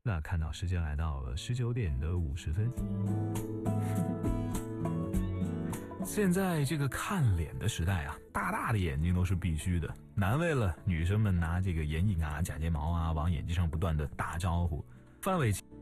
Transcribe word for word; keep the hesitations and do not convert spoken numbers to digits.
那看到时间来到了十九点的五十分。现在这个看脸的时代啊，大大的眼睛都是必须的，难为了女生们拿这个眼影啊、假睫毛啊往眼睛上不断的打招呼。范玮琪